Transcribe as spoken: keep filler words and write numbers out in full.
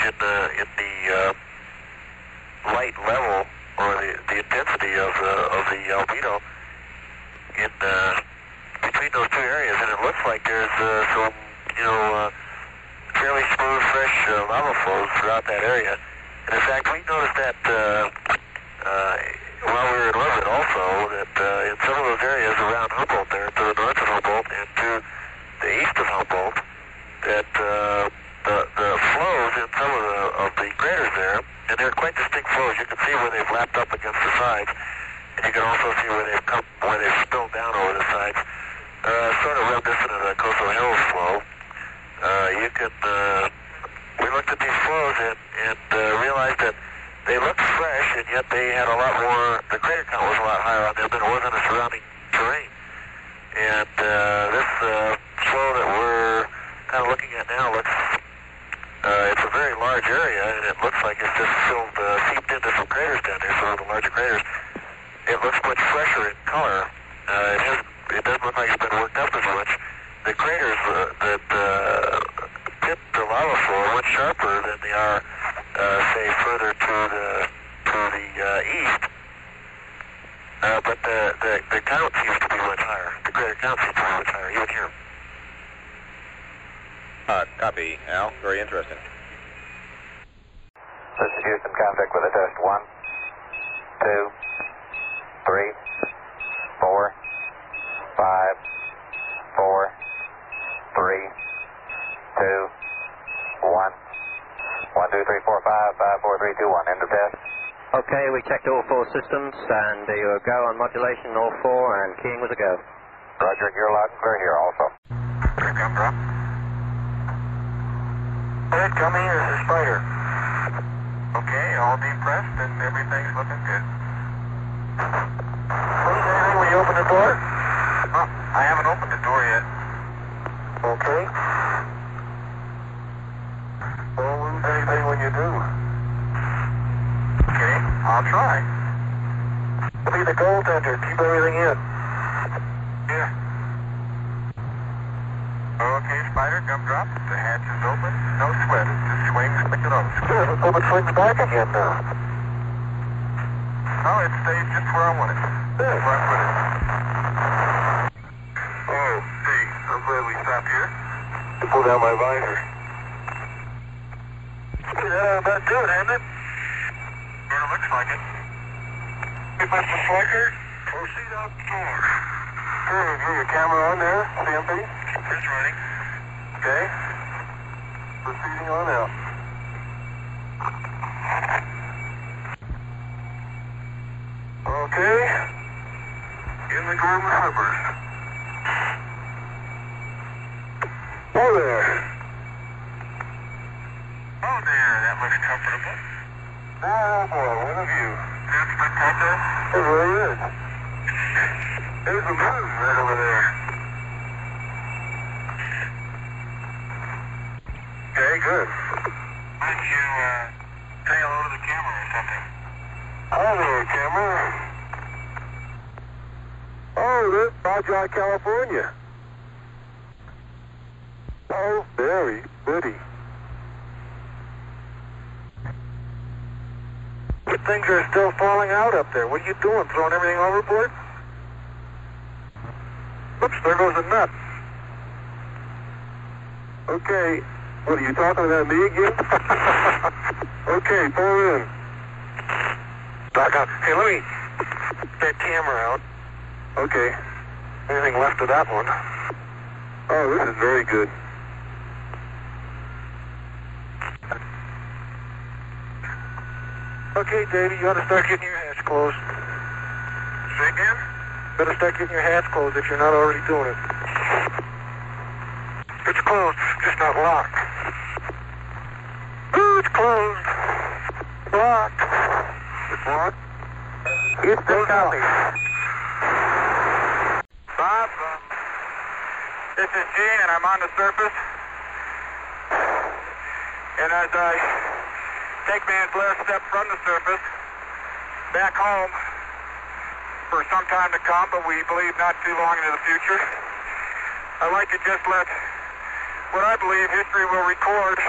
in the in the uh, light level or the, the intensity of the of the albedo in uh, between those two areas, and it looks like there's uh, some you know uh, fairly smooth, fresh uh, lava flows throughout that area. And in fact, we noticed that uh, uh, while we were in orbit also, that uh, in some of those areas around Humboldt there, to the north of Humboldt and to the east of Humboldt, that uh, the, the flows in some of the, of the craters there, and they're quite distinct flows. You can see where they've lapped up against the sides, and you can also see where they've come, where they've spilled down over the sides, uh, sort of reminiscent of the Coastal Hills flow. Uh, you can, uh, we looked at these flows and, and uh, realized that they looked fresh, and yet they had a lot more, the crater count was a lot higher on them than it was on the surrounding terrain. And uh, this uh, flow that we're kind of looking at now looks, uh, it's a very large area, and it looks like it's just filled, uh, seeped into some craters down there, some of the larger craters. It looks much fresher in color. Uh, it, has, it doesn't look like it's been worked up as much. The craters uh, that uh, tip the lava flow are much sharper than they are, uh, say, further to the to the uh, east. Uh, but the, the the count seems to be much higher. The crater count seems to be much higher, even here. Uh, copy, Al. Very interesting. This is Houston. Contact with a test. One, two, three, four, five, four, three, two, one, one, two, three, four, five, five, four, three, two, one. End of test. Okay, we checked all four systems, and you were go on modulation, all four, and keying was a go. Roger, you're loud and clear here also. Here come drop. Ed, coming, this is Spider. Okay, all depressed and everything's looking good. Anything when you open the door? Huh, I haven't opened the door yet. Okay. Don't lose anything when you do. Okay, I'll try. Be the goaltender, keep everything in. Yeah. Okay, Spider, gum drop. The hatch is open. No sweat. It just swings like it always. Good. Let's hope it swings back again now. No, it stays just where I want it. Good. Where I put it. Oh, hey, I'm glad we stopped here. To pull down my visor. That about do it, hasn't it? Sort of looks like it. Hey, Mister Slacker, proceed out the door. Sure, have you your camera on there, C M P? It's running. Okay. Proceeding on out. Okay. In the Gorman Hubbard. Oh there. Oh there, that looks comfortable. Oh boy, what a view. That's spectacular. It really is. There's the moon right over there. Okay, good. Why don't you uh, say hello to the camera or something? Hello there, camera. Oh, this is Baja, California. Oh, very pretty. Good things are still falling out up there. What are you doing? Throwing everything overboard? Oops, there goes a nut. Okay. What, are you talking about me again? Okay, pull in. Back up. Hey, let me get that camera out. Okay. Anything left of that one? Oh, this is very good. Okay, Davey, you ought to start getting your hatch closed. Say again? You better start getting your hatch closed if you're not already doing it. It's closed, just not locked. Ooh, it's closed. Locked. It's locked? It's the copy. Bob, um, this is Gene, and I'm on the surface. And as I take man's last step from the surface back home for some time to come, but we believe not too long into the future, I'd like to just let what I believe history will record